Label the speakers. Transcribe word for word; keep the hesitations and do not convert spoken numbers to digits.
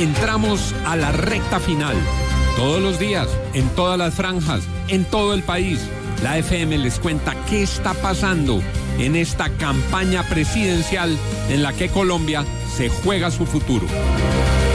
Speaker 1: entramos a la recta final. Todos los días, en todas las franjas, en todo el país, la F M les cuenta qué está pasando en esta campaña presidencial en la que Colombia se juega su futuro.